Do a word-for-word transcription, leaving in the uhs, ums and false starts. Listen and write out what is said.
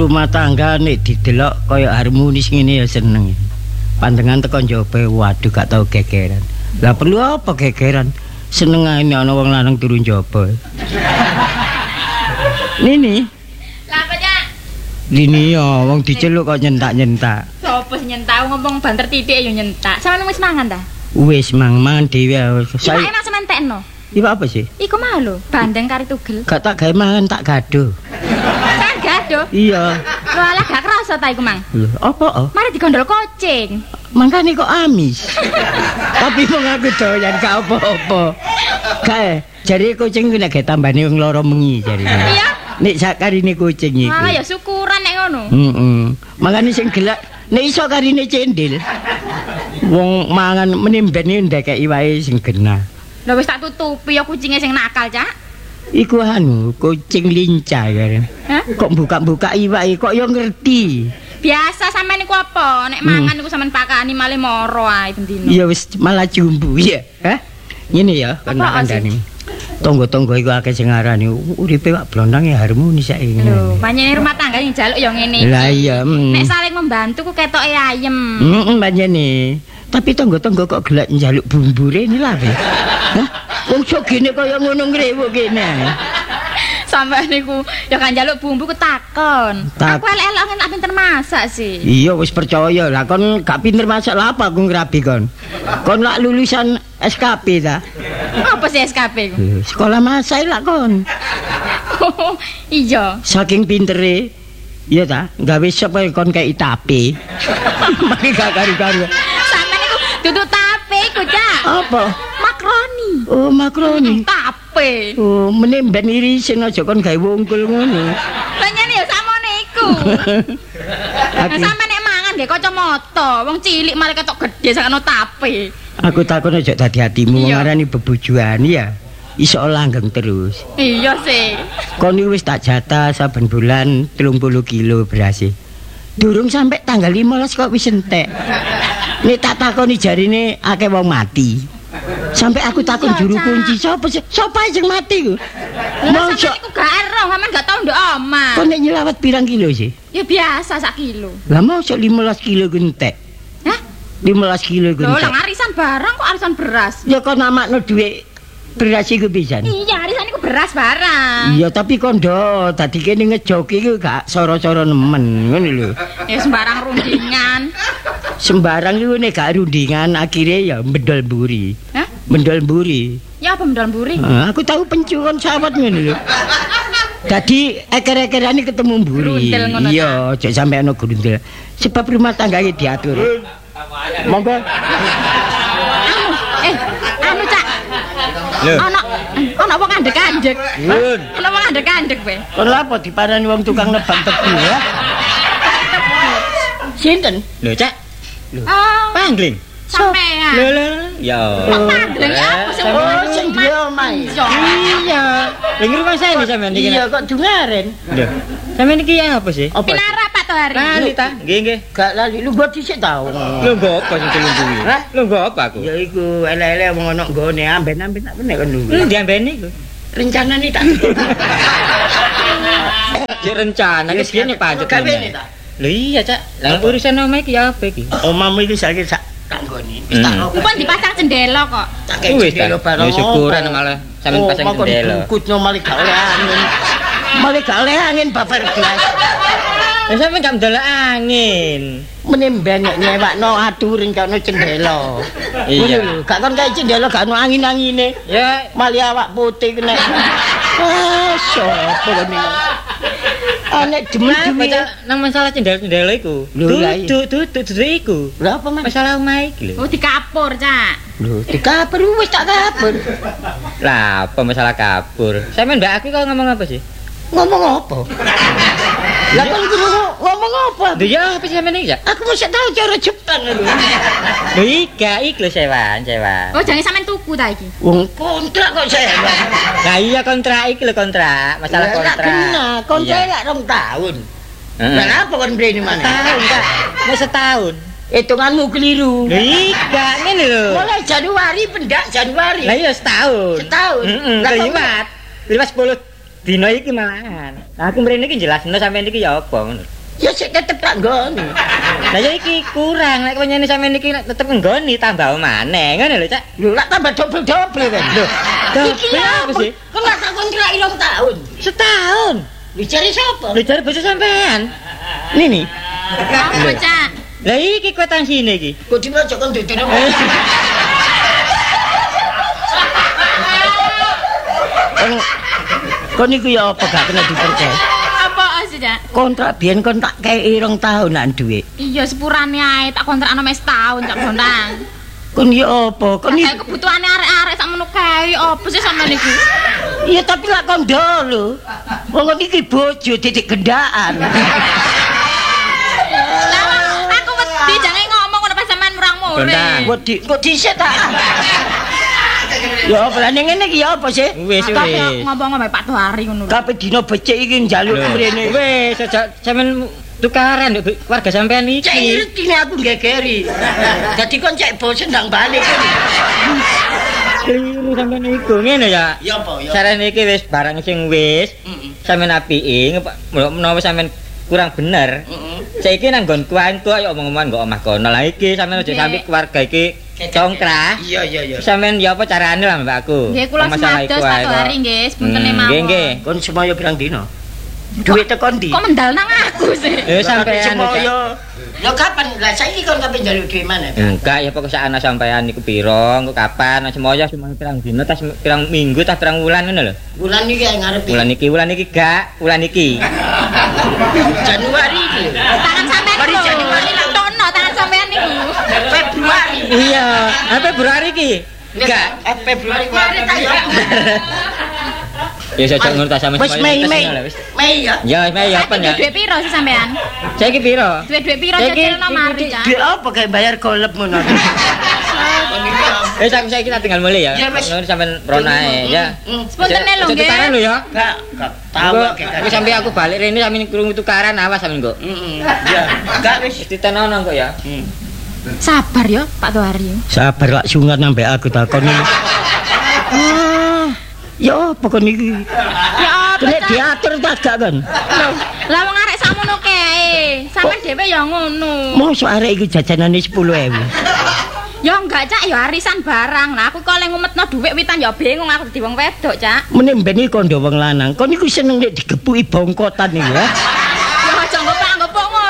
Rumah tangga nek didelok kaya harmonis ngene ya seneng. Pandangan teko njaba waduh gak tau gegeran. Lah perlu apa gegeran? Seneng ae ana wong lanang turu njaba. Nini. Lah apa, Cak? Lini ya wong diceluk kok nyentak-nyentak. Sopo sing nyentak ngomong banter titik yo nyentak. Sampeyan wis mangan ta? Wis mang-mang dhewe. Saya enak sementekno. Iku apa sih? Iku mau lho, bandeng kari tugel. Gak tak gawe mangan tak gado. Kan gaduh. Iya. Lho alah gak kerasa ta iku, Mang. Lho, apa oh? Mari digondol kucing. Mangkane kok amis. Tapi wong aku doyan gak apa-apa. Kae, jare kucing ku nek tambane wong loro mengi jarine. Iya. Nek sakarine kucing iku. Malah ya syukuran nek ngono. Heeh. Makane sing gelak nek iso karine cendil. Wong mangan menimbene ndekeki wae sing genah. Lah wis tak tutupi ya kucinge sing nakal, Cak. Iku anu, kucing lincah kan. Hah? Kok buka-buka iwake kok yo ngerti. Biasa sampean niku apa? Nek mangan niku sampean pakani malih moro ae bendino. Iya wis malah jumbu ya. Hah? Ngene ya, kena andane. Tonggo-tonggo iku akeh sing ngarani uripe wak blondang ya harmonis saiki. Lho, pancene rumah tangga sing njaluk ya ngene iki. Lah iya. Mm. Nek saling membantu ku ketoke ayem. Heeh, pancene. Tapi tonggo-tonggo kok gelak njaluk bumbure ini lah. Hah? Wong sok gene kaya ngono ngrewuk kene. Sampai niku ya kan njaluk bumbu ku takon. Tak. Aku elek-elek ngen pinter masak sih. Iya wis percaya lah kon gak pinter masak lah apa aku ngrabi kon. Kon lak lulusan S K P ta? Apa sih S K P ku? Eh, Sekolah masak lah kon. Oh, iya. Saking pintere. Iya ta, gawe sop kon kei tape. Mari gak karo-karo. Sampai niku duduk tape ku, Cak. Apa? Makroni. Oh, makroni. Tape. Oh, meneh ben irisin aja kon gawe wungkul ngono. Pancene ya samone iku. Aku, Sampe nek mangan nggih kacamata, wong cilik malah ketok gedhe sakno tape. aku takon aja dadi hatimu wong Iya. arani bebujuan ya. Iso langgeng terus. Iya sih. Kon iki wis tak jatah saben bulan telung puluh kilo beras. Durung sampai tanggal lima belas kok wis entek. Nek tak takoni jarine akeh wong mati. Sampai aku takon juru kunci sapa sih? Sapa sing mati ku? Lah Mosok sampean iku gak ero, sampean gak tau nduk omah. kon nek nyelawat pirang kilo sih? Ya biasa sak kilo. Lah mosok lima belas kilo ku entek. Hah? lima belas kilo ku Lho, entek. lang arisan barang kok arisan beras. Ya kon namakno dhuwit beras iku pisan. Iya, arisan iku beras barang. Iya tapi kondo tadi kene ngejoki iku gak soro-soro nemen ngono lho. Ya sembarang rundingan. Sembarang iku nek gak rundingan akhirnya ya mendol mburi. Hah? Mendol mburi. Ya apa mendol mburi? Ah, aku tahu pencuan sawat ngono lho. Dadi eker-ekerane ketemu mburi. Grundel ngono, Iya, aja sampe ana grundel. Sebab rumah tangga iki diatur. Monggo. Eh, anu Cak. Lho. Ana ana wong andek-andek. Nun. Ana wong andek-andek kowe. Kon lha apa diparani wong tukang nebang tebu ya? Sinten? Lho, Cak. Oh, Pangling. sampean. Lho, lho. Ya. Pangling apa sih? Oh, sing dia omahe. Iya. Lha ngrungokne saya sampean iki. Iya kok dungaren. Lho. Sampean iki apa sih? Apa? Pinara Pak Tohari. Lali ta? Nggih, nggih. Gak lali lu buat dhisik tau. Lho nggo apa sing tulung kuwi? Hah? Lho nggo apa aku? Ya iku elek-elek wong ana nggone amben-amben tak kene kon lho. Lho diambeni iku. Rencanane tak. Cek rencana wis kene pancet. Gawene ta. Lho iya, Cak. Lah urusan omah iki ya apa iki? Omamu iki saiki sak tak nggone. Wis tak Hmm. Kupon dipasang jendela kok. tak kei Wis ta. jendela barang. Ya syukuran malah sampean pasang jendela. Bungkutno malah gak oleh angin. Malah gak oleh angin babar gelas. Lah sampean gak ndelok angin. Menimben nek nyewakno aturin kono jendela. Iya. Ngono lho, gak kon kae jendela gak ono angin-angine. Ya Malah awak putih kena. Ah, sopo ngene. Anek demen-demen. nang masalah cendela-cendela iku. Lho, lah iya. Dudu, dudu, dudu iku. Lha apa mas? Masalah omah iki lho. Oh dikapur, Cak. Lho, dikabur wis tak kabur. Lah, apa masalah kabur? Sampeyan Mbak aku kok ngomong apa sih? Ngomong apa? Lah kon krungu ngomong apa? Lho ya apa sih sampeyan iki, Cak? Aku mesti tahu cara Jepang lho. Lho ika, iki lho sewan, sewan. Oh jangan sampean tuku ta iki. Wong kontrak kok saya. Lah iya kontrak iki lho kontrak, masalah Lah, kontrak. Tak kena, kontrak Iya. lak rong tahun. Heeh. Lah apa kon mrene mana? Tahun, Kak. Mau setahun. Hitunganmu keliru. Lho ika, ngene lho. Mulai Januari pendak Januari. Lah iya setahun. Setahun. Heeh, Lah, kok liwat. Liwat sepuluh dina iki malahan. Aku mrene iki jelasno sampeyan iki ya apa ngono. Ya sik tetep tak nggoni. Lah ya iki kurang nek penyene sampeyan iki tetep nggoni tambah maneh ngono lho Cak. Lho lak tambah dobel-dobel kan. Lho. Iki apa sih? Kok gak tak kontrak ilung tahun. Setahun. Lu cari sapa? Lho jare bojo sampean. Nini. Apa, Cak? Lah iki kwetan sine iki. Kok dimojok kon dudune. Kon kon niku ya apa gak kena dipercaya? Apa sih, Cak? Kontrak biyen kon tak kei rong tahun nak duwe. Iya sepurane ae tak kontrakno mes tahun Cak Bontang. Kon ya apa? Kon Kayak kebutuhane arek-arek sakmono kae apa sih sampean niku? iya tapi lak kondo lho. Wong iki bojo titik gendaan. Aku wedi jange ngomong ngono pas sampean murang-muring. Bontang. Wedi kok dhisik ta. Ya apa ning ngene iki ya apa sih? Wis wis. Ngomong-ngomong Pak Tuhari ngono. Kabeh dina becik iki njaluk mrene. Wis aja sampean tukaran nduk keluarga sampean iki. Cek ngertine aku gegeri. Dadi kon cek bosen ndang balik. Keliru sampean iku ngene ya. Ya apa ya? Carane iki wis barang sing wis sampean apiki menawa sampean kurang bener. Saiki nang nggonku ae tuh ayo omong-omongan nggo omah kono. Lah iki sampean aja sampe keluarga iki congkrah. Iya iya iya. Sampean ya apa carane lah Mbakku? Nggih kula semados Pak Tuhari nggih, sepunten mawon. Nggih nggih. Kon semaya pirang dina? Duit tekan ndi? Kok mendal nang aku sih? Eh sampean semaya. Ya kapan? Lah saiki kon kapan njaluk duit mana? Enggak ya pokok sak ana sampean niku piro, engko kapan semoyo semoyo pirang dina tas pirang minggu tas pirang wulan ngono lho. Bulan iki ae ngarep. Wulan iki, wulan iki gak, wulan iki. Januari iki. Tangan sampean Mari Januari lah tono tangan sampean niku. Februari. Iya, apa Februari iki? Enggak, eh Februari kemarin ta ya. Ya saya ngono ta sampe Wis Mei Mei. Mei ya. Ya, Mei ya apa ya? Duit piro sih sampean? Saiki piro? Duit-duit piro Saiki- cecilno mari, Cak. Duit apa kayak bayar golep ngono. Eh saiki saiki kita tinggal mulai ya. Ya, wis. Ngono sampean rono ae ya. Sepuntene lho nggih. Tukaran lho ya. Enggak, enggak tahu Engko aku sampe aku balik rene sampe krungu tukaran awas sampe kok. Heeh. Ya, enggak wis. Wis ditenono kok ya. Sabar ya Pak Tuhari. Sabar lak sungat sampe aku takon iki. Ah, ya apa kon iki? Ya apa Nek Cak? diatur tak gak kan? Lah wong arek sakmono kae. Sampeyan dhewe ya ngono. Mosok arek iki jajanane sepuluh ribu. Ya enggak Cak, ya arisan barang. Nah aku kok lek ngumetno dhuwit witan ya bingung aku dadi wong wedok, Cak. Mene mben iki kondo wong lanang. Kon iku seneng nek digepuki bongkotan iki ya.